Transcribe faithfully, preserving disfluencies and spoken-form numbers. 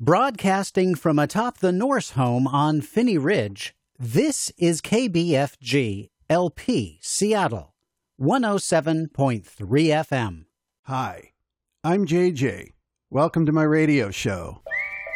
Broadcasting from atop the Norse home on Phinney Ridge, this is K B F G L P Seattle, one oh seven point three F M. Hi, I'm J J. Welcome to my radio show.